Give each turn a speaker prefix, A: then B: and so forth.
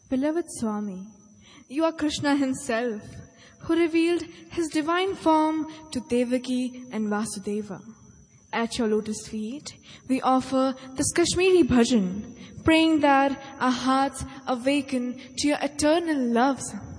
A: Beloved Swami, you are Krishna himself, who revealed his divine form to Devaki and Vasudeva. At your lotus feet, we offer this Kashmiri bhajan, praying that our hearts awaken to your eternal loves.